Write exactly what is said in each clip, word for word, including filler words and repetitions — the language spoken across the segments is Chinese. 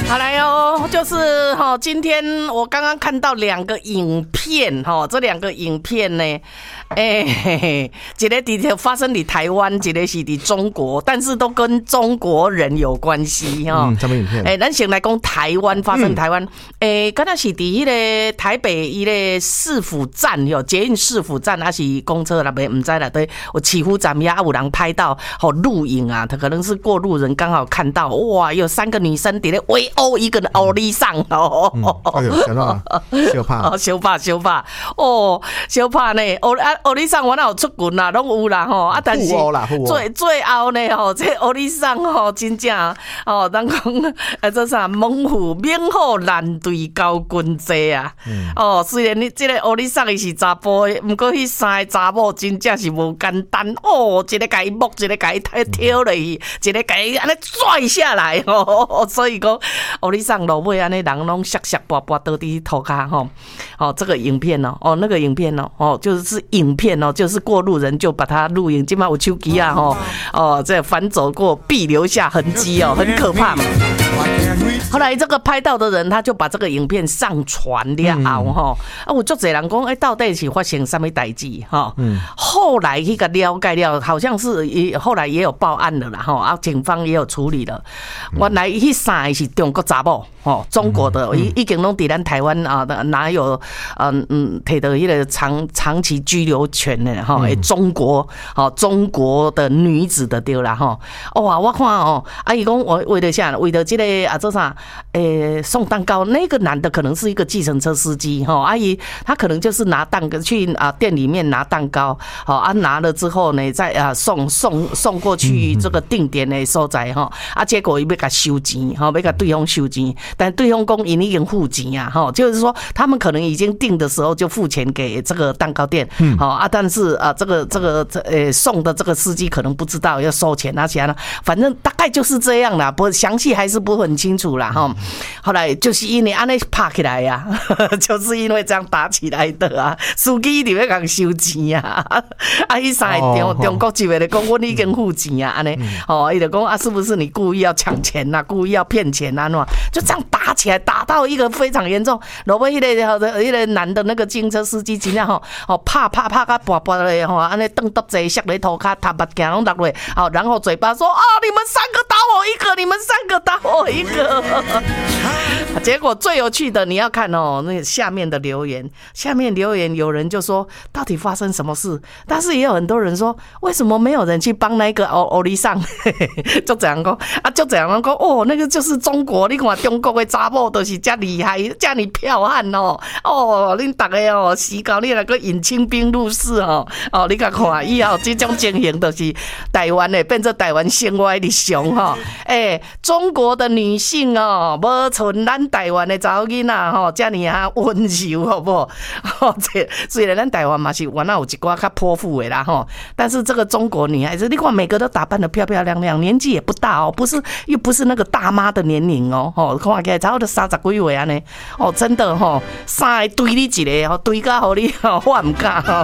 好来哦，就是哈、哦，今天我刚刚看到两个影片哈、哦，这两个影片呢，哎、欸，一个的发生在台湾，一个是在中国，但是都跟中国人有关系哈。 嗯，什么影片？ 哎、欸，咱先来讲台湾发生台湾，哎、嗯，刚、欸、才是在迄个台北一个市府站有捷运市府站，还是公车那边，唔知啦，对，我起呼站呀，有人拍到好录影啊，他可能是过路人刚好看到，哇，有三个女生在咧围殴一个人欧里上哦， 嗯、哎呦，想到啊，小怕， 哦，小怕小怕，哦，小怕呢，欧啊欧里上我哪有出拳啦，拢有啦吼，啊，但是最最后呢吼，这欧里上吼真正哦，咱讲啊，这啥猛虎免虎难对高军济啊，嗯、哦，虽然你这个欧里上伊是查甫的，不过迄三个查某真正是无简单哦，一个甲伊摸，一个甲伊挑落去，一个甲伊安尼拽下来哦，所以讲欧里上落尾安尼人拢摔摔跋跋倒伫涂骹吼，哦，这个影片哦，哦那个影片哦，哦就是影片哦，就是过路人就把它录影，今嘛有手机啊吼，哦这反走过必留下痕迹哦，很可怕嘛。后来这个拍到的人，他就把这个影片上传了后吼，啊，有足侪人讲，哎，到底是发生什么代志哈？嗯，后来那个了解了，好像是也后来也有报案了啦哈，啊，警方也有处理了。原来迄三个是中国查某哦，中国的，已已经拢伫咱台湾啊，哪有嗯嗯摕到迄个长长期居留权的哈？诶，中国哦，中国的女子的对啦哈。哇，我看哦，啊，伊讲我为了啥？为了这个啊，做啥？诶，送蛋糕那个男的可能是一个计程车司机哈，阿姨他可能就是拿蛋糕去啊店里面拿蛋糕，好啊拿了之后呢，再啊送送送过去这个定点的所在哈，啊结果伊要甲收钱哈，要甲对方收钱，但对方讲因已经付钱啊哈，就是说他们可能已经订的时候就付钱给这个蛋糕店，好啊，但是啊这个这个呃送的这个司机可能不知道要收钱啊其他的，反正大概就是这样啦，不详细还是不很清楚啦哈。后来就是因为安尼拍起来呀、啊，就是因为这样打起来的啊。司机一定要讲收钱啊，啊，迄三个中中国籍的讲，我已经付钱啊，安尼，哦，伊就讲啊，是不是你故意要抢钱呐、啊，故意要骗钱啊？喏，就这样打起来，打到一个非常严重。然后迄个迄个男的那个警车司机真正吼，哦，拍拍拍甲跋跋咧吼，安尼蹬得坐摔咧涂骹，头目镜拢落落，好，然后嘴巴说啊，你们三个打我一个，你们三个打我一个。结果最有趣的，你要看哦，那下面的留言，下面留言有人就说，到底发生什么事？但是也有很多人说，为什么没有人去帮那个欧欧里上？就这样讲啊，就这样讲哦，那个就是中国，你看中国的查某都是这么厉害，这么剽悍哦，哦，恁大家哦，时到你来个引清兵入室哦，哦，你看看以后这种情形就是台湾的变成台湾生活的常哈，哎，中国的女性哦，无像咱台湾的查某囡仔吼，遮尔啊温柔，好不好？吼，这虽然咱台湾嘛是原来有一寡较泼妇的啦吼，但是这个中国女孩子，你看每个都打扮得漂漂亮亮，年纪也不大哦，不是又不是那个大妈的年龄哦，吼，看起来差不多三十几岁安尼，哦，真的吼，三个对你一个吼，对到互你吼，我唔敢吼。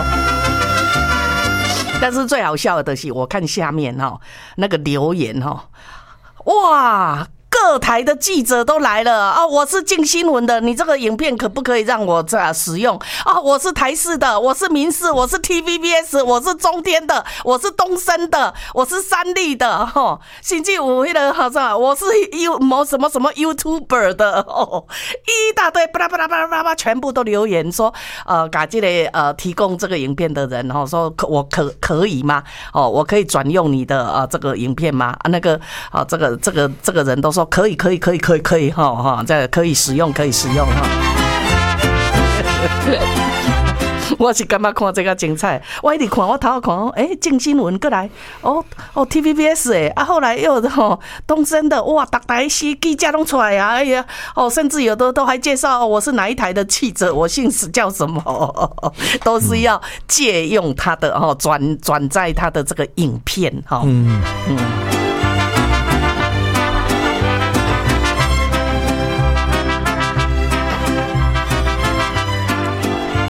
但是最好笑的是，我看下面哈那个留言哈，哇！各台的记者都来了啊！我是镜新闻的，你这个影片可不可以让我这使用啊？我是台视的，我是民视，我是 T V B S， 我是中天的，我是东森的，我是三立的，哈，甚至有那个好像我是 U 某什么什么 YouTuber 的哦，一大堆巴拉巴拉巴拉巴拉，全部都留言说，呃，把这个呃提供这个影片的人，哈，说可我可可以吗？哦，我可以转用你的呃这个影片吗？啊，那个啊，这个这个这个人都说。可以，可以，可以，可以，可以，哈哈，这可以使用，可以使用哈。我是感觉看这个精彩，我一直看，我头看，哎、欸，镜新闻过来，哦哦 T V B S 哎，啊后来又吼东森的，哇，大台系记者拢出来啊，哎呀，哦，甚至有的都还介绍、哦、我是哪一台的记者，我姓史叫什么，哦、都是要借用他的哈转转载他的这个影片哈，嗯嗯。大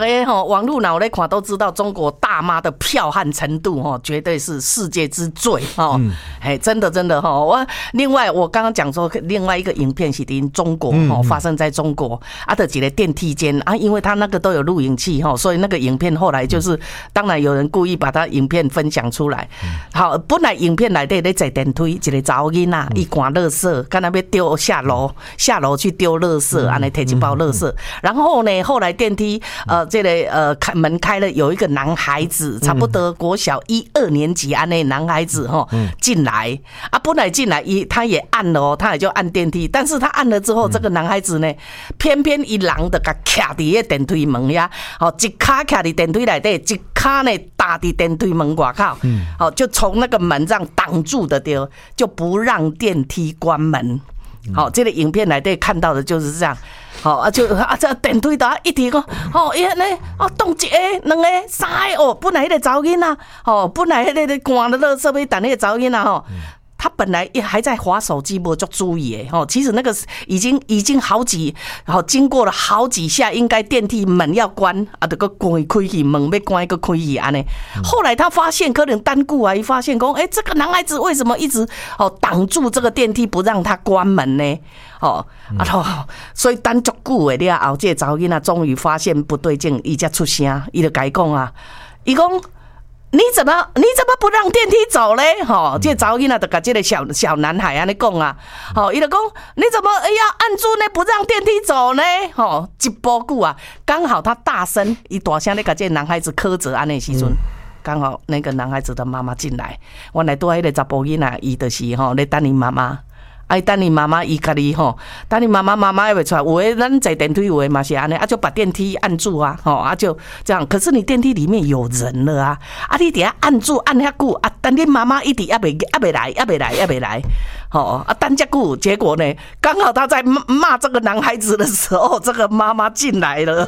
家吼网络脑咧看都知道，中国大妈的剽悍程度吼，绝对是世界之最吼。哎、嗯，真的真的吼。我另外我刚刚讲说，另外一个影片是在中国吼，发生在中国啊的几个电梯间啊，因为他那个都有录影器吼，所以那个影片后来就是，当然有人故意把他影片分享出来。好，本来影片内底咧坐电梯，一个查某囡仔伊赶垃圾，干那边丢下楼，下楼去丢垃圾，安尼摕一包垃圾，然后呢，后来电梯呃这个呃开门开了，有一个男孩子，差不多国小一二年级安尼男孩子吼进来啊，本来进来伊他也按了哦，他也就按电梯，但是他按了之后，这个男孩子呢，偏偏一人的甲卡伫个电梯门呀，哦一卡卡伫电梯内底，一卡呢打伫电梯门外口，好就从那个门这样挡住的丢，就不让电梯关门。好，这个影片内底看到的就是这样。好啊，就啊，这电梯搭一提讲，哦，伊呢，哦，动一个、两个、三个哦，本来迄个查某囡仔，哦，本来迄个赶了垃圾要等迄个查某囡仔吼。他本来也还在滑手机，没就注意诶，哦，其实那个已经已经好几，好经过了好几下，应该电梯门要关啊，这个关开去，门要关个开去安尼。后来他发现，可能单顾啊，一发现讲，哎、欸，这个男孩子为什么一直哦挡住这个电梯，不让他关门呢？哦，啊吼，所以等足久诶了后，这个查某囡仔终于发现不对劲，伊才出声，伊就甲伊讲啊，伊讲。你怎么你怎么不让电梯走嘞？吼，这查某囡仔就甲这个小小男孩安尼讲啊，吼，伊就讲你怎么要按住呢？不让电梯走呢？吼，一波句啊，刚好他大声，伊大声咧甲这个男孩子苛责安尼时阵，刚好那个男孩子的妈妈进来，原来拄仔迄个查甫囡仔，伊就是吼咧等伊妈妈。哎，等你妈妈伊家己吼，等你妈妈妈妈也袂出来。有诶，咱坐电梯有诶嘛是安尼，啊就把电梯按住啊，吼啊就这样。可是你电梯里面有人了啊，啊你底下按住按遐久啊，等你妈妈一直也袂也袂来，也袂来，也袂来，吼啊等遮久，结果呢，刚好他在骂这个男孩子的时候，这个妈妈进来了，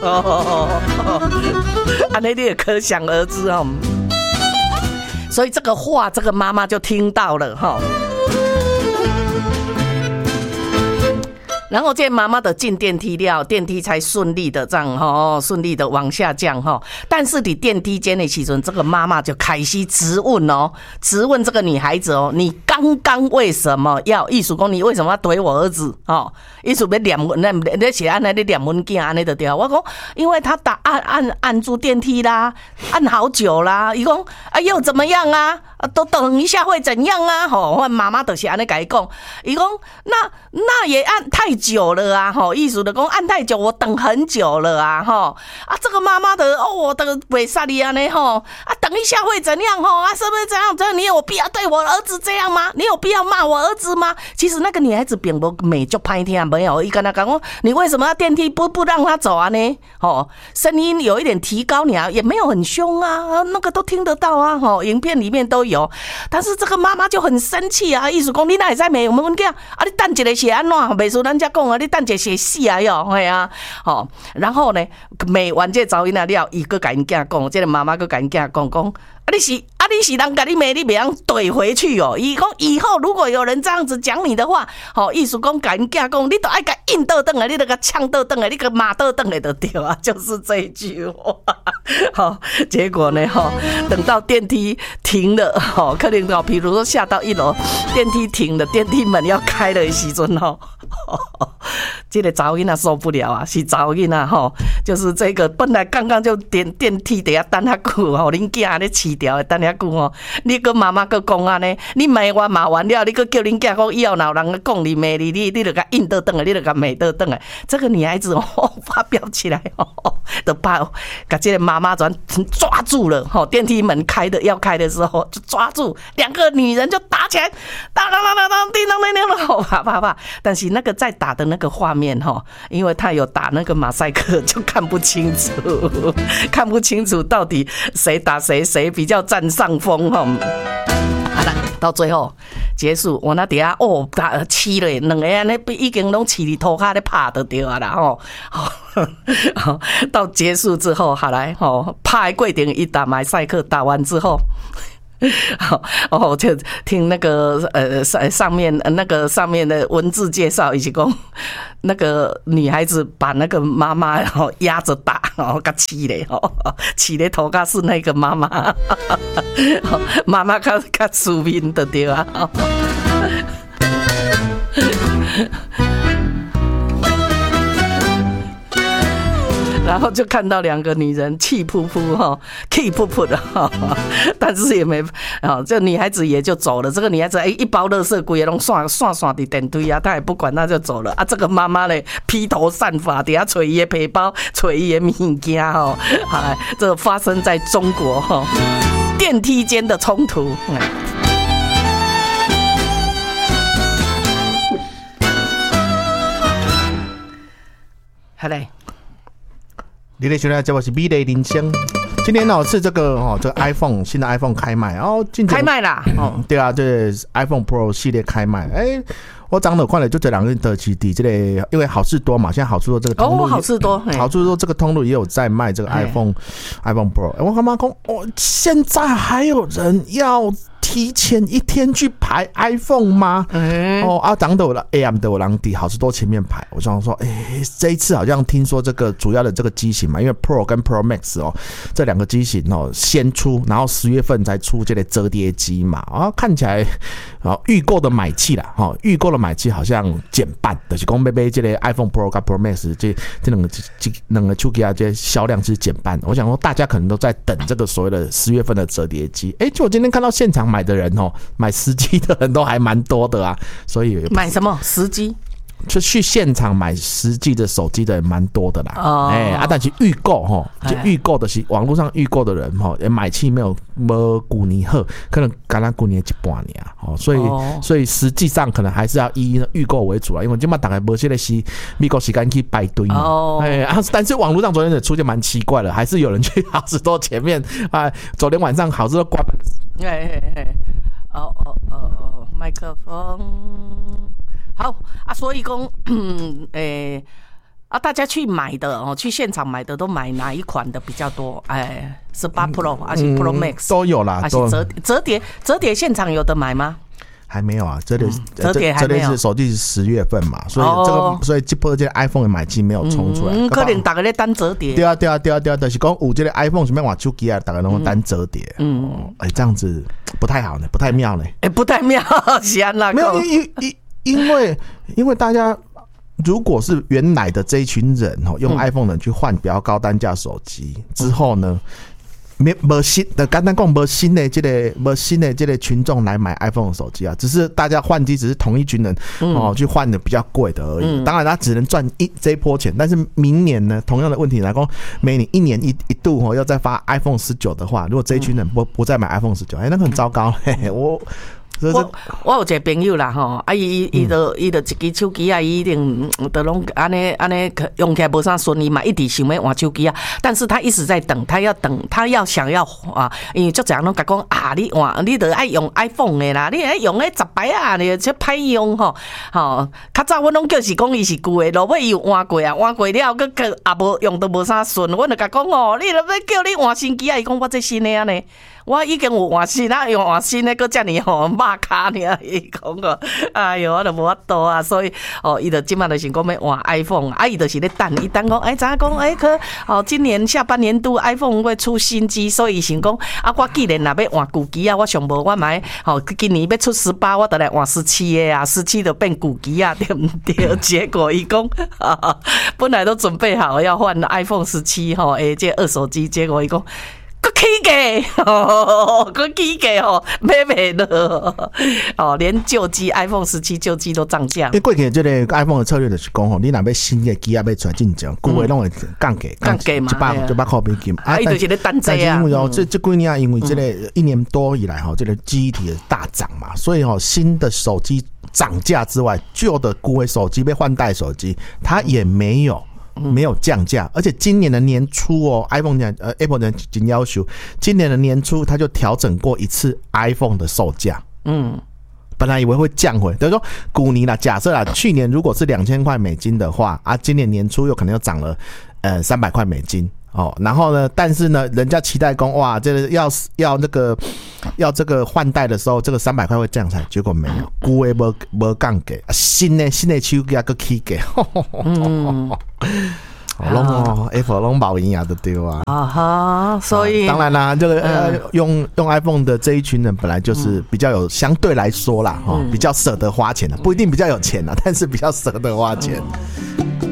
安尼你也可想而知哦。所以这个话，这个妈妈就听到了哈。然后这妈妈的进电梯了，电梯才顺利的这样哈，顺利的往下降哈。但是你电梯间的时阵，这个妈妈就开始质问哦，质问这个女孩子哦，你刚刚为什么要意思讲你为什么要怼我儿子哦？意思要念那那写安尼你念文件安尼就对了。我讲，因为他打按按按住电梯啦，按好久啦。伊讲啊又怎么样啊？都等一下会怎样啊？吼，我妈妈就是安尼甲伊讲，伊讲那那也按太久了啊，吼，意思就讲按太久，我等很久了啊，吼啊，这个妈妈的哦，我的袂煞你安尼吼，啊，等一下会怎样吼啊？是不是这样？这你有必要对我儿子这样吗？你有必要骂我儿子吗？其实那个女孩子并不美就歹听，没有，伊跟他讲说，你为什么要电梯不不让他走啊呢？吼，声音有一点提高，你啊也没有很凶啊，那个都听得到啊，吼，影片里面都有。但是这个妈妈就很生气啊，意思讲你哪会使骂我们囝啊？你等一个是安怎？袂输咱遮讲啊，你等一个是死啊哟，系啊，吼。然后呢，骂完这查某囡仔了，伊佫甲因囝讲，这个妈妈佫甲因囝讲讲，啊你是啊你是人甲你骂，你袂当怼回去哦。伊讲以后如果有人这样子讲你的话，吼，意思讲甲因囝讲，你都爱甲硬倒转来，你都甲呛倒转来，你甲骂倒转来就对啊，就是这一句话。好，结果呢，吼，等到电梯停了，吼，可能比如说下到一楼，电梯停了，电梯门要开的时阵吼，这个查某囡仔受不了啊，是查某囡仔吼，就是这个本来刚刚就电电梯底下等遐久吼，恁囝咧饲条的等遐久吼，你跟妈妈跟讲安尼，你骂完骂完了，你跟叫恁囝讲以后哪有人讲你骂你，你你就甲硬倒转来，你就甲骂倒转来，这个女孩子哦发飙起来哦，就把把这个妈妈转抓住了吼，电梯门开的要开的时候就抓住，两个女人就打起来，当当当当当叮当叮当的，啪啪啪，但是那个在打的那个画面哈，因为他有打那个马赛克，就看不清楚，看不清楚到底谁打谁，谁比较占上风哈。好了，到最后结束，我那底下哦打饲咧，两个安尼已经拢饲伫涂骹咧拍就对啊啦吼。好，到结束之后，好来吼，拍的过程一打马赛克打完之后。好哦，就听那个呃上上面那个上面的文字介绍，以及讲那个女孩子把那个妈妈然后压着打， 哦，甲饲咧吼，饲咧涂骹是那个妈妈，妈妈较较出面就对啊。然后就看到两个女人气扑扑哈，气扑扑的哈，但是也没啊，这女孩子也就走了。这个女孩子哎，一包垃圾柜也拢刷刷刷的电梯啊，她也不管，她就走了啊。这个妈妈嘞，披头散发，底下揣伊的皮包，揣伊的物件哈，哎，这发生在中国哈，电梯间的冲突。好嘞。 你的现在节目是美丽人生。今年呢是这个哦，这个 iPhone 新的 iPhone 开卖，然后开卖啦。哦， 对啊，这 iPhone Pro 系列开卖。哎、欸，我长得看了就这两个的基地，这个因为好事多嘛，现在好事多这个通路， 哦，好事多， 好事多这个通路也有在卖这个 iPhone iPhone Pro。欸、我干嘛讲？哦，现在还有人要提前一天去排 iPhone 吗？嗯、哦啊，当的我的 A M 的我狼底好事多前面排，我想说，哎、欸，这一次好像听说这个主要的这个机型嘛，因为 Pro 跟 Pro Max 哦，这两个机型哦先出，然后十月份才出这类折叠机嘛，啊，看起来啊预购的买气啦，哈、哦，预购的买气好像减半，就是讲买买这类 iPhone Pro 跟 Pro Max 这这两个这两个手机啊，这销量是减半。我想说，大家可能都在等这个所谓的十月份的折叠机，哎、欸，就我今天看到现场买的人哦，买实机的人都还蛮多的啊，所以买什么实机？ 就去现场买实际的手机的人蛮多的啦，哦，哎、欸、啊，但是预购哈，就预购的是网络上预购的人哈，也买气没有没古尼好，可能刚刚古尼一半年哦，所以、哦、所以实际上可能还是要以预购为主啦，因为今嘛大概没些的是美国时间去排队嘛，哦，哎、欸、啊，但是网络上昨天也出现蛮奇怪的，还是有人去好事多前面啊，昨天晚上好事多关门， 哎哎哎，哦哦哦哦，麦克风。好啊，所以讲，嗯，诶、欸，啊，大家去买的哦，去现场买的都买哪一款的比较多？哎，十八 Pro 还是 Pro Max、嗯、 都有啦， 还是折折叠折叠现场有的买吗？ 还没有啊，折叠、嗯、 折叠还没有， 折叠是手机是十月份嘛，所以这个、哦、所以这波这 iPhone 的买机没有冲出来， 嗯，可能大家在单折叠。 对啊对啊对啊对啊，就是讲有这个 iPhone 什么换手机啊，大家都单折叠，嗯，哎、哦欸，这样子不太好呢，不太妙呢， 哎、欸，不太妙，是安那？ 没有因因因为因为大家如果是原来的这一群人哦，用 iPhone 的去换比较高单价手机之后呢，没没新的，简单讲没新的这个没新的这个群众来买 iPhone 的手机啊，只是大家换机只是同一群人哦去换的比较贵的而已。当然他只能赚一这一波钱，但是明年呢，同样的问题来讲，每年一年一一度哦要再发 iPhone 十九的话，如果这一群人不不再买 iPhone 十九，哎，那个很糟糕。嘿嘿我。 我我有一个朋友啦吼，啊伊伊就伊就一支手机啊，伊一定都拢安尼安尼用起来无啥顺利嘛，一直想要换手机啊，但是他一直在等，他要等，他要想要啊，因为足侪人拢甲讲啊，你换你得爱用 iPhone 的啦，你爱用迄十摆啊，你这歹用吼吼，较早阮拢叫是讲伊是旧的，落尾伊有换过啊，换过了佮佮也无用都无啥顺，阮就甲讲哦，你若要叫你换新机啊，伊讲我这新的啊呢。我已经有换新啦，用换新的，搁遮尔吼骂卡尔，伊讲个，哎哟，我都无法度啊，所以哦，伊就即马就想讲要换 iPhone， 啊，伊就是咧等，伊等讲，哎，知影讲，哎，可哦，今年下半年度 iPhone 会出新机，所以想讲，啊，我既然若要换旧机啊，我上无我买，哦，今年要出十八，我就来换十七的啊，十七就变旧机啊，对不对？结果伊讲，本来都准备好要换 iPhone 十七吼，哎，这二手机，结果伊讲。佮起价，哦，佮起价哦，买袂落哦，连旧机 iPhone 十七旧机都涨价。 因为过去这个 iPhone 的策略就是讲吼，你若要新的机啊要出来进奖，旧的拢会降价， 降价嘛， 一百一百块美金。 啊，伊就是咧单价啊。 因为哦，这这几年因为这个一年多以来哈，这个记忆体的大涨嘛，所以哈新的手机涨价之外，旧的旧的手机被换代手机，它也没有。没有降价，而且今年的年初哦 ，iPhone 讲呃 Apple 讲真要求，今年的年初它就调整过一次 iPhone 的售价，嗯，本来以为会降回，等于说古尼啦，假设啦，去年如果是两千块美金的话，啊，今年年初有可能又涨了呃三百块美金。哦，然后呢？但是呢，人家期待讲哇，这个要要那个要这个换代的时候，这个三百块会降下来，结果没有，旧的无无降价，新的新的手机还佫起价。嗯， 拢哦 ，Apple 拢冇营养的丢啊。 啊哈，所以、 啊、当然啦，这个、嗯、用用 iPhone 的这一群人本来就是比较有相对来说啦，哈、嗯，比较舍得花钱的，不一定比较有钱啦，但是比较舍得花钱。